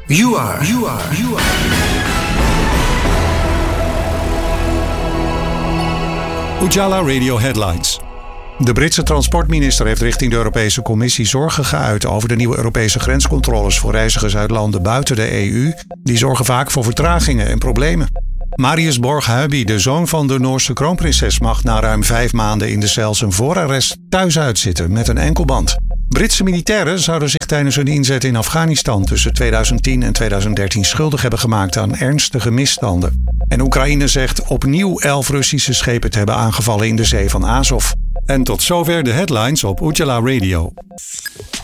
You are. Ujala Radio Headlines. De Britse transportminister heeft richting de Europese Commissie zorgen geuit over de nieuwe Europese grenscontroles voor reizigers uit landen buiten de EU. Die zorgen vaak voor vertragingen en problemen. Marius Borg-Huijby, de zoon van de Noorse kroonprinses, mag na ruim 5 maanden in de cel zijn voorarrest thuis uitzitten met een enkelband. Britse militairen zouden zich tijdens hun inzet in Afghanistan tussen 2010 en 2013 schuldig hebben gemaakt aan ernstige misstanden. En Oekraïne zegt opnieuw 11 Russische schepen te hebben aangevallen in de zee van Azov. En tot zover de headlines op Ujala Radio.